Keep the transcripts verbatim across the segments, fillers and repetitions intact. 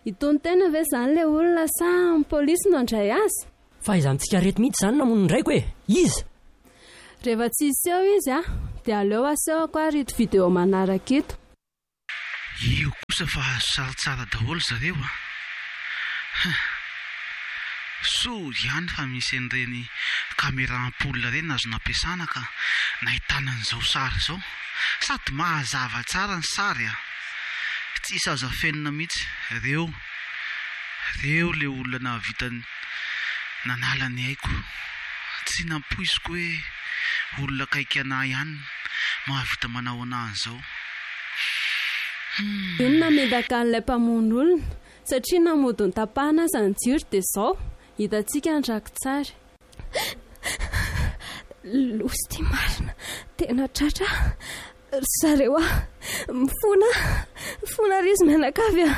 Itony tena ve zany le olona sa ny polisy no andray azy? Fa izantsika reto mihitsy zany namono ndraiky hoe izy. Rehefa tsy iseho izy a dia aleo asehoko ary ito video manaraka ito. Io kosa fa saritsara daholo zareo a. So ihany fa misy an'ireny caméra ampoule ireny azona ampiasana ka nahitana an'izao sary izao. Sady mahazava tsara ny sary a. Tsisy azo afenina mihitsy. Ireo ireo le olona navita nanala ny aiko. Tsy nampoiziko hoe olona kaiky anahy ihany mahavita manao anazy izao. Inona medaka an'ilay mpamono olona satria namody ny tapahana aza ny jiro dia izao hitantsika andraky tsara. Losty marina tena tratra zareo a mifona mifona rizy menakavy a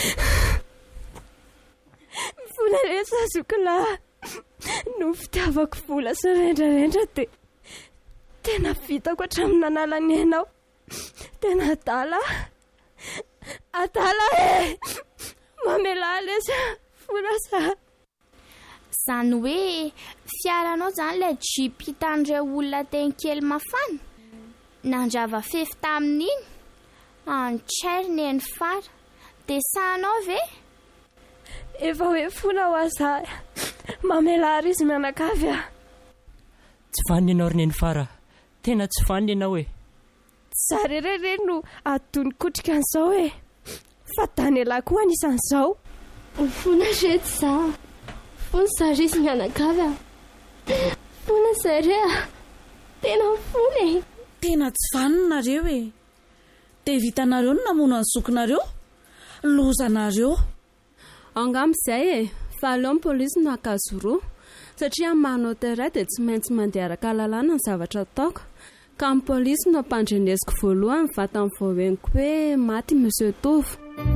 mifona rehetra zokolahy no fitiavako vola sy rendrarendra dia tena vitako hatramin'ny nanala ny hainao tena adala adala e mamela lesa vola sa zany hoe fiaranao zany ilay jeep hitan'ireo olona teny kely mafana nandrava fefy tamin'iny antshairiny eny fara dia sanao ve? Efa hoe fona ho aza mamela rizy menakavy a. Tsy vaniny ianao ry neny fara, tena tsy vaniny ianao e. Zarerere no atony kotrika an'izao e. Fa Daniela koa anisan'izao. Fona reto za. Fona zarisy mianakavy a. Fona zare a. Tena fona e. Tena tsy vaninareo e. Dia vitanareo no namono ny zokinareo? Lozanareo? Angambizay e. Fa aleo ny polisy no akazo roa. Satria manao terrain dia tsy maintsy mandeha araka lalàna ny zavatra ataoko. Ka ny polisy no ampandrenesiko voalohany vata amin'ny voaheniko hoe maty Monsieur Tovo.